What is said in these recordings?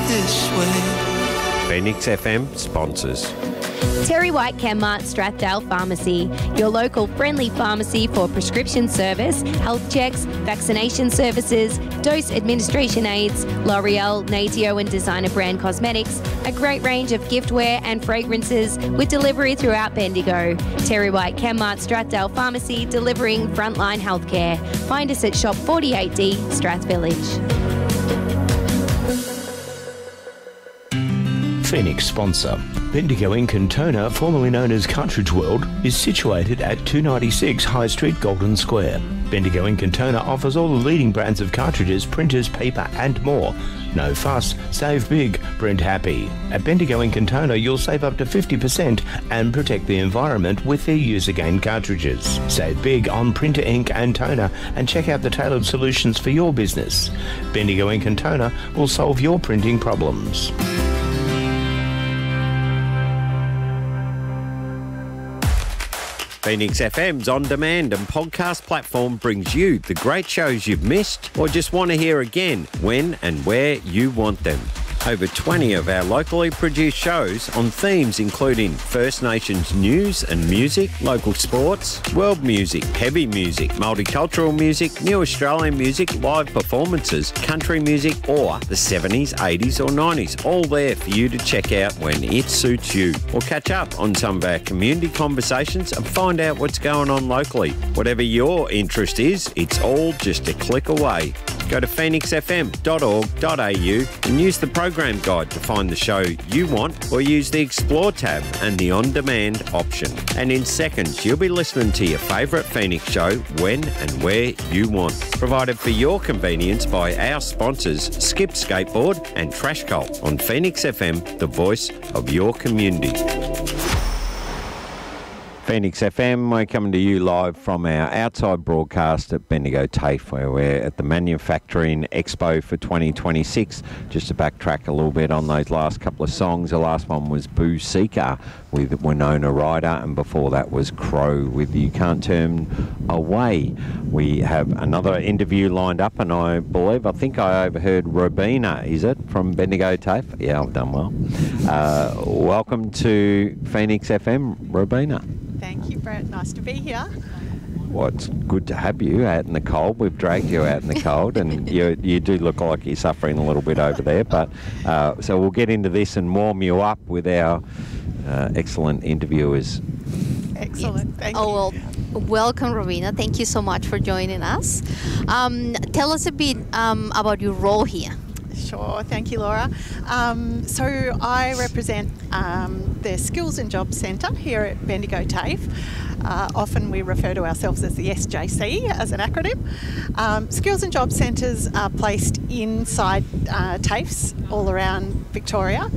this way. Phoenix FM sponsors. Terry White Chemmart Strathdale Pharmacy, your local friendly pharmacy for prescription service, health checks, vaccination services, dose administration aids, L'Oreal, Natio and designer brand cosmetics, a great range of giftware and fragrances with delivery throughout Bendigo. Terry White Chemmart Strathdale Pharmacy, delivering frontline healthcare. Find us at Shop 48D, Strath Village. Phoenix sponsor. Bendigo in Cantona, formerly known as Cartridge World, is situated at 296 High Street, Golden Square. Bendigo in Cantona offers all the leading brands of cartridges, printers, paper and more. No fuss, save big, print happy. At Bendigo in Cantona, you'll save up to 50% and protect the environment with their use-again cartridges. Save big on printer ink and toner and check out the tailored solutions for your business. Bendigo in Cantona will solve your printing problems. Phoenix FM's on-demand and podcast platform brings you the great shows you've missed or just want to hear again when and where you want them. Over 20 of our locally produced shows on themes including First Nations news and music, local sports, world music, heavy music, multicultural music, new Australian music, live performances, country music or the 70s, 80s or 90s, all there for you to check out when it suits you. Or catch up on some of our community conversations and find out what's going on locally. Whatever your interest is, it's all just a click away. Go to phoenixfm.org.au and use the program guide to find the show you want or use the Explore tab and the On-Demand option. And in seconds, you'll be listening to your favourite Phoenix show when and where you want. Provided for your convenience by our sponsors, Skip Skateboard and Trash Cult on Phoenix FM, the voice of your community. Phoenix FM, we're coming to you live from our outside broadcast at Bendigo TAFE, where we're at the Manufacturing Expo for 2026. Just to backtrack a little bit on those last couple of songs, the last one was Boo Seeker with Winona Ryder, and before that was Crow with You Can't Turn Away. We have another interview lined up, and I think I overheard Robina, is it, from Bendigo TAFE? Yeah, I've done well. Welcome to Phoenix FM, Robina. Thank you, Brett. Nice to be here. Well, it's good to have you out in the cold. We've dragged you out in the cold, and you do look like you're suffering a little bit over there. But so we'll get into this and warm you up with our excellent interviewers. Excellent. Thank you. Well, welcome, Robina. Thank you so much for joining us. Tell us a bit about your role here. Sure, thank you, Laura. So I represent the Skills and Jobs Centre here at Bendigo TAFE. Often we refer to ourselves as the SJC as an acronym. Skills and Jobs Centres are placed inside TAFEs all around Victoria.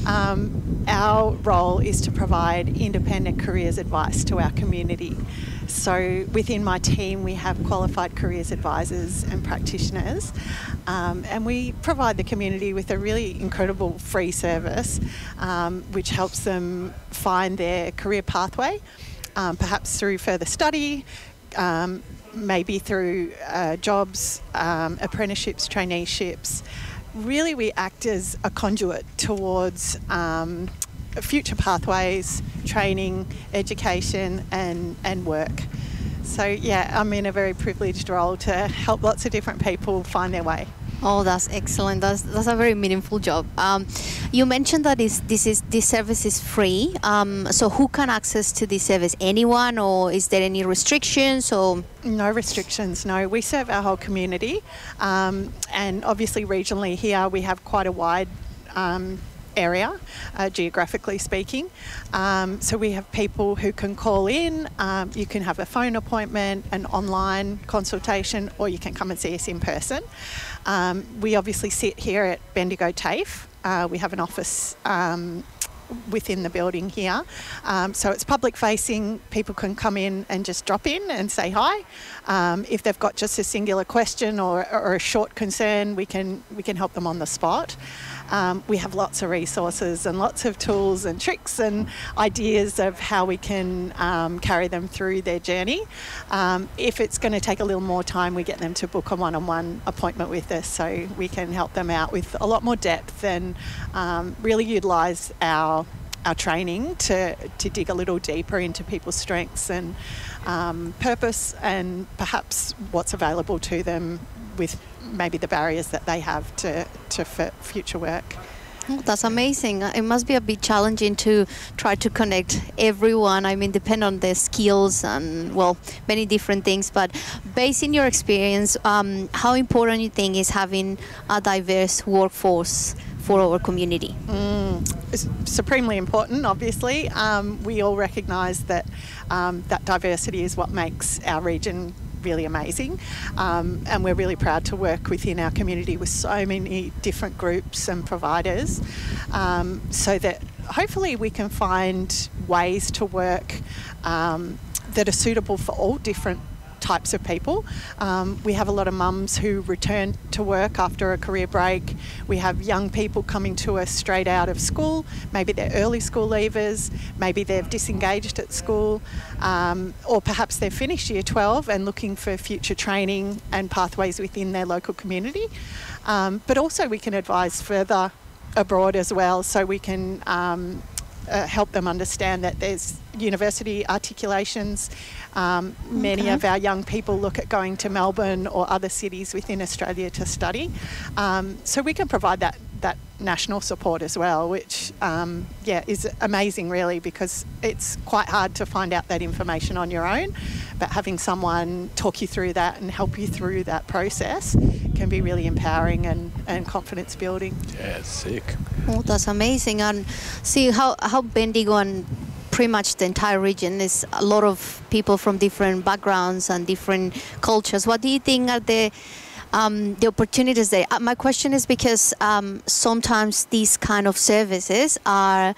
Our role is to provide independent careers advice to our community. So within my team we have qualified careers advisors and practitioners, and we provide the community with a really incredible free service which helps them find their career pathway, perhaps through further study, maybe through jobs, apprenticeships, traineeships. Really we act as a conduit towards future pathways, training, education and work. So yeah, I'm in a very privileged role to help lots of different people find their way. Oh, that's excellent. That's a very meaningful job. You mentioned that this service is free. So who can access to this service? Anyone, or is there any restrictions? Or no restrictions. No, we serve our whole community, and obviously regionally here we have quite a wide area, geographically speaking. So we have people who can call in, you can have a phone appointment, an online consultation, or you can come and see us in person. We obviously sit here at Bendigo TAFE. We have an office within the building here. So it's public facing, people can come in and just drop in and say hi. If they've got just a singular question or a short concern, we can help them on the spot. we have lots of resources and lots of tools and tricks and ideas of how we can carry them through their journey. If it's going to take a little more time, we get them to book a one-on-one appointment with us so we can help them out with a lot more depth and really utilise our training to dig a little deeper into people's strengths and purpose and perhaps what's available to them with maybe the barriers that they have to future work. Oh, that's amazing. It must be a bit challenging to try to connect everyone. I mean, depend on their skills and, well, many different things. But based in your experience, how important you think is having a diverse workforce for our community? It's supremely important, obviously. We all recognise that that diversity is what makes our region really amazing, and we're really proud to work within our community with so many different groups and providers, so that hopefully we can find ways to work that are suitable for all different types of people. We have a lot of mums who return to work after a career break. We have young people coming to us straight out of school. Maybe they're early school leavers, maybe they've disengaged at school, or perhaps they've finished year 12 and looking for future training and pathways within their local community. But also we can advise further abroad as well, so we can help them understand that there's university articulations. Many of our young people look at going to Melbourne or other cities within Australia to study. So we can provide that national support as well, which is amazing really, because it's quite hard to find out that information on your own, but having someone talk you through that and help you through that process can be really empowering and confidence building. Yeah, it's sick. Oh, that's amazing. And see how Bendigo and pretty much the entire region is a lot of people from different backgrounds and different cultures. What do you think are the opportunities there? My question is because sometimes these kind of services are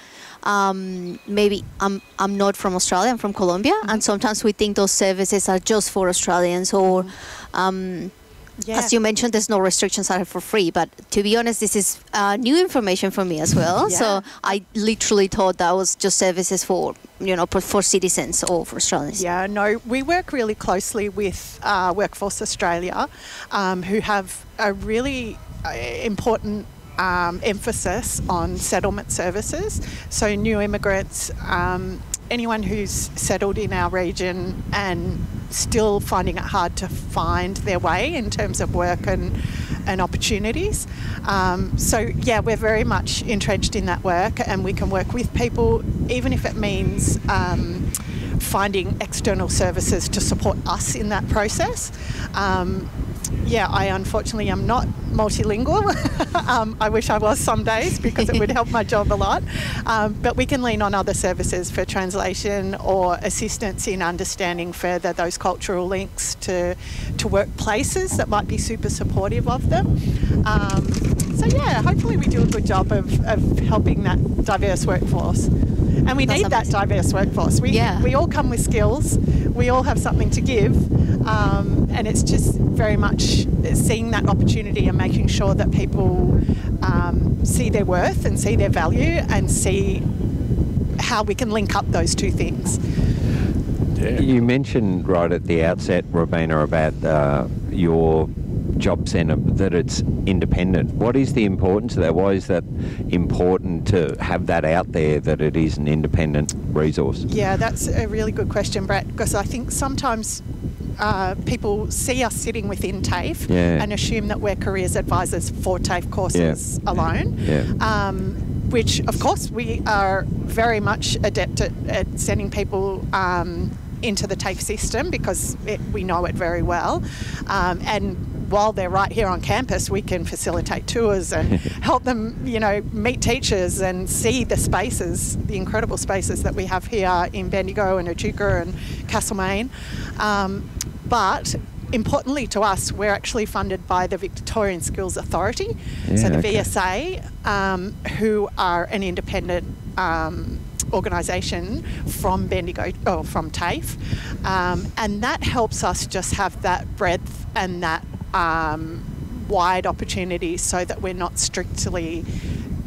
maybe I'm not from Australia, I'm from Colombia, and sometimes we think those services are just for Australians or as you mentioned, there's no restrictions are for free, but to be honest, this is new information for me as well. So I literally thought that was just services for, for citizens or for Australians. Yeah, no, we work really closely with Workforce Australia, who have a really important emphasis on settlement services. So new immigrants, anyone who's settled in our region and still finding it hard to find their way in terms of work and opportunities. We're very much entrenched in that work, and we can work with people, even if it means finding external services to support us in that process. I unfortunately am not multilingual. I wish I was some days, because it would help my job a lot. But we can lean on other services for translation or assistance in understanding further those cultural links to workplaces that might be super supportive of them. Hopefully we do a good job of helping that diverse workforce. And we need that diverse workforce. We all come with skills. We all have something to give. And it's just very much seeing that opportunity and making sure that people see their worth and see their value and see how we can link up those two things. Yeah. You mentioned right at the outset, Robina, about your job centre, that it's independent. What is the importance of that? Why is that important to have that out there, that it is an independent resource? Yeah, that's a really good question, Brett, because I think sometimes people see us sitting within TAFE and assume that we're careers advisors for TAFE courses alone, which of course we are very much adept at sending people into the TAFE system, because we know it very well, and while they're right here on campus, we can facilitate tours and help them, meet teachers and see the spaces, the incredible spaces that we have here in Bendigo and Echuca and Castlemaine. But importantly to us, we're actually funded by the Victorian Skills Authority, so the VSA, who are an independent organisation from Bendigo, from TAFE, and that helps us just have that breadth and that wide opportunity, so that we're not strictly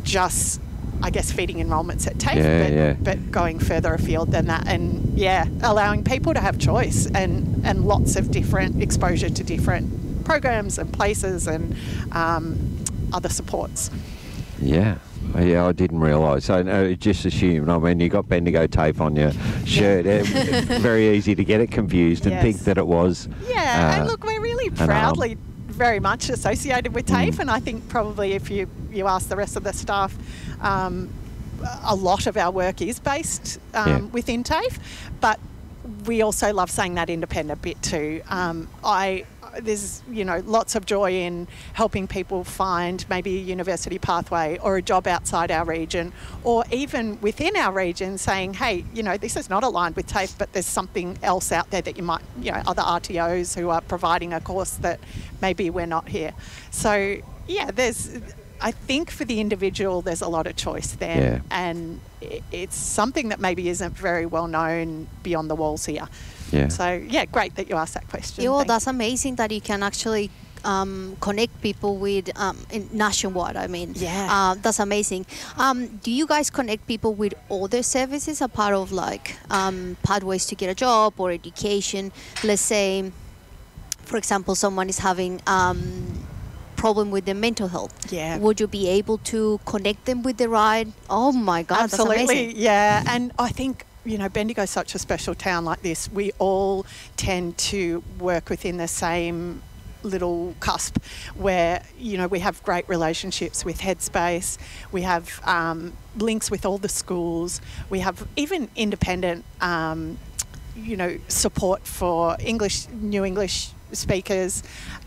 just, I guess, feeding enrolments at TAFE, but going further afield than that, and allowing people to have choice and lots of different exposure to different programs and places and other supports. Yeah, I didn't realise. I just assumed. I mean, you got Bendigo TAFE on your shirt. Very easy to get it confused and think that it was. Yeah, and look, we're really proudly very much associated with TAFE, and I think probably if you ask the rest of the staff, a lot of our work is based within TAFE, but we also love saying that independent bit too. There's lots of joy in helping people find maybe a university pathway or a job outside our region, or even within our region saying, hey, this is not aligned with TAFE, but there's something else out there that you might, other RTOs who are providing a course that maybe we're not here. So I think for the individual there's a lot of choice there, and it's something that maybe isn't very well known beyond the walls here. Yeah. So, great that you asked that question. Yeah, well, that's amazing that you can actually connect people with nationwide. I mean, that's amazing. Do you guys connect people with other services, a part of pathways to get a job or education? Let's say, for example, someone is having problem with their mental health. Yeah. Would you be able to connect them with the right? Oh my God, absolutely. That's amazing. Yeah, and I think Bendigo is such a special town like this. We all tend to work within the same little cusp where, we have great relationships with Headspace. We have links with all the schools. We have even independent, support for new English speakers,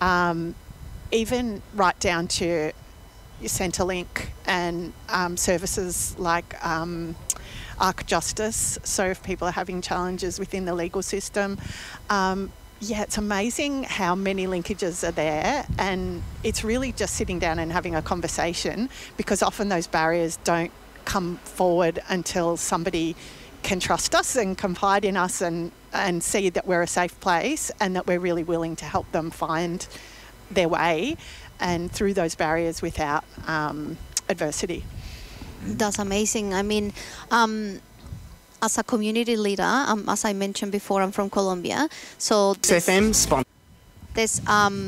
even right down to Centrelink and services like Arc Justice. So if people are having challenges within the legal system, it's amazing how many linkages are there, and it's really just sitting down and having a conversation, because often those barriers don't come forward until somebody can trust us and confide in us and see that we're a safe place and that we're really willing to help them find their way and through those barriers without adversity. That's amazing. I mean, as a community leader, as I mentioned before, I'm from Colombia. So there's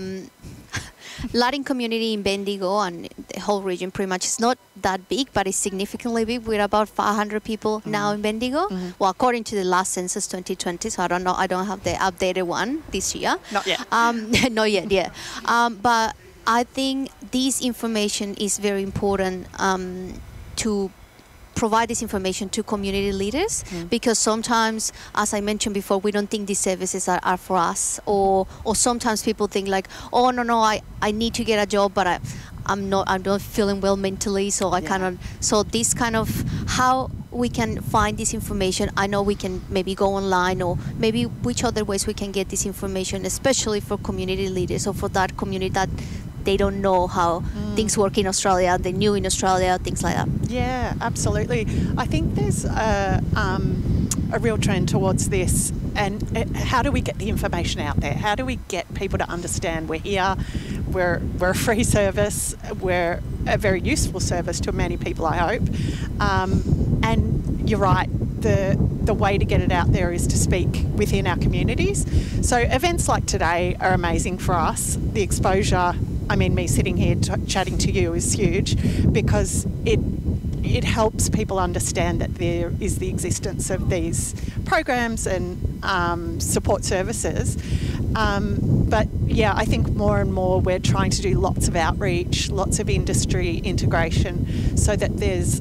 Latin community in Bendigo, and the whole region pretty much is not that big, but it's significantly big. We're about 500 people now in Bendigo. Well, according to the last census 2020, so I don't know. I don't have the updated one this year. Not yet. Not yet, yeah. But I think this information is very important to provide this information to community leaders, because sometimes, as I mentioned before, we don't think these services are for us, or sometimes people think like, oh no, I need to get a job, but I'm not feeling well mentally, so I cannot. So this kind of how we can find this information. I know we can maybe go online, or maybe which other ways we can get this information, especially for community leaders or for that community that they don't know how things work in Australia, they're new in Australia, things like that. Yeah, absolutely. I think there's a real trend towards this, and how do we get the information out there? How do we get people to understand we're here, we're a free service, we're a very useful service to many people, I hope. And you're right, the way to get it out there is to speak within our communities. So events like today are amazing for us. The exposure, I mean, me sitting here chatting to you is huge, because it helps people understand that there is the existence of these programs and support services. But yeah, I think more and more we're trying to do lots of outreach, lots of industry integration, so that there's,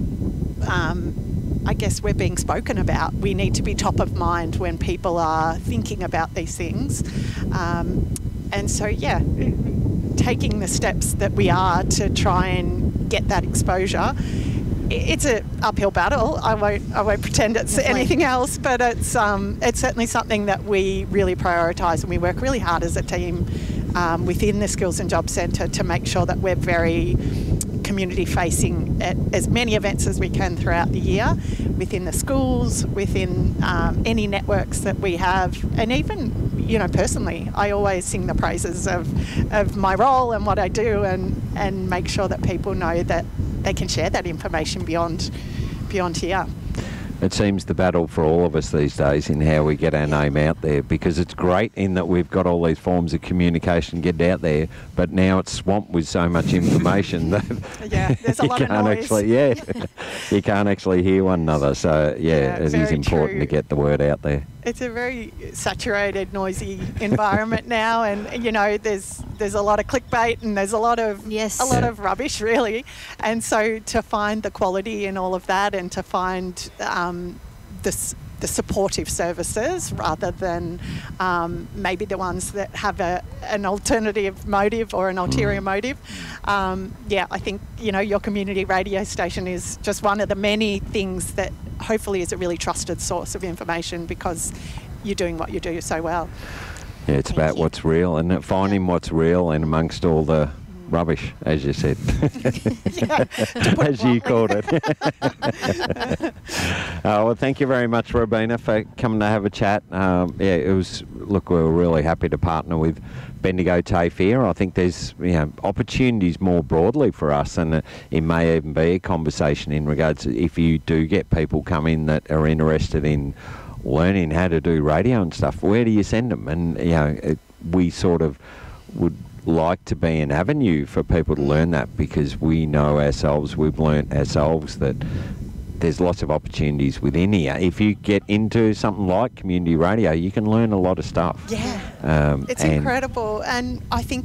I guess we're being spoken about. We need to be top of mind when people are thinking about these things. And so, yeah, taking the steps that we are to try and get that exposure, it's an uphill battle. I won't pretend it's anything else, but it's certainly something that we really prioritise, and we work really hard as a team within the Skills and Jobs Centre to make sure that we're very community facing at as many events as we can throughout the year, within the schools, within any networks that we have, and even, personally, I always sing the praises of my role and what I do, and make sure that people know that they can share that information beyond here. It seems the battle for all of us these days in how we get our name out there, because it's great in that we've got all these forms of communication get out there, but now it's swamped with so much information that there's a lot of noise. You can't actually hear one another. So it is important to get the word out there. It's a very saturated, noisy environment now, and you know, there's a lot of clickbait and there's a lot of of rubbish, really. And so to find the quality in all of that, and to find the supportive services rather than maybe the ones that have an alternative motive or an ulterior motive. I think, you know, your community radio station is just one of the many things that hopefully is a really trusted source of information, because you're doing what you do so well. Yeah, it's about what's real, and finding what's real and amongst all the rubbish, as you said. As you called it. Well, thank you very much, Robina, for coming to have a chat. It was, look, we were really happy to partner with Bendigo TAFE here. I think there's opportunities more broadly for us, and it may even be a conversation in regards to if you do get people come in that are interested in learning how to do radio and stuff, where do you send them? And we sort of would like to be an avenue for people to learn that, because we know ourselves, we've learnt ourselves that there's lots of opportunities within here. If you get into something like community radio, you can learn a lot of stuff. It's incredible, and I think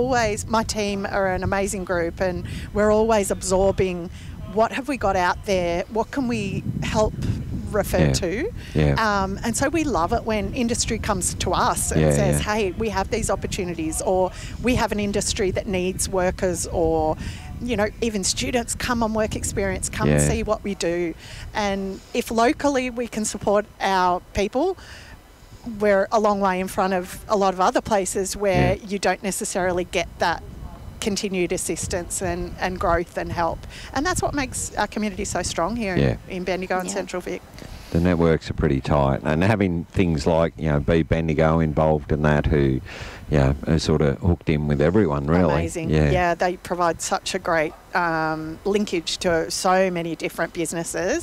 my team are an amazing group, and we're always absorbing what have we got out there, what can we help refer to. And so we love it when industry comes to us and says, hey, we have these opportunities, or we have an industry that needs workers, or, you know, even students, come on work experience, come and see what we do. And if locally we can support our people, we're a long way in front of a lot of other places where you don't necessarily get that continued assistance and growth and help. And that's what makes our community so strong here in Bendigo and Central Vic. The networks are pretty tight, and having things like, Be Bendigo involved in that, who are sort of hooked in with everyone, really. Amazing. Yeah, they provide such a great linkage to so many different businesses.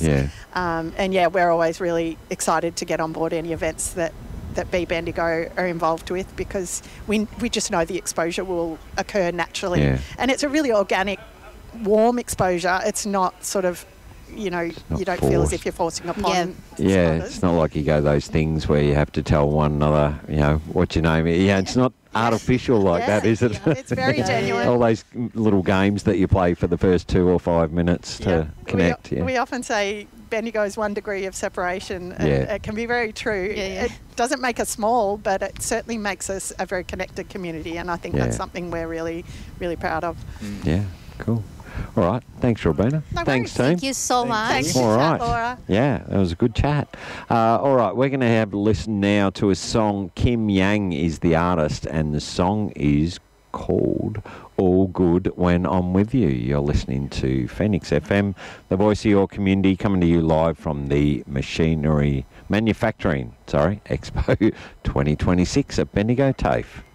And we're always really excited to get on board any events that Be Bendigo are involved with, because we just know the exposure will occur naturally. And it's a really organic, warm exposure. It's not sort of, you don't feel as if you're forcing upon it's not like you go those things where you have to tell one another, what's your name. It's not artificial like that, is it? It's very genuine. All those little games that you play for the first 2 or 5 minutes to connect. We often say Bendigo is 1 degree of separation, and it can be very true. It doesn't make us small, but it certainly makes us a very connected community, and I think that's something we're really, really proud of. Yeah, cool. All right, thanks, Robina. Thanks, team. Thank you so much. Thanks for the chat, Laura. Yeah, that was a good chat. All right, we're going to have a listen now to a song. Kim Yang is the artist, and the song is called All Good When I'm With You. You're listening to Phoenix FM, the voice of your community, coming to you live from the Manufacturing Expo 2026 at Bendigo TAFE.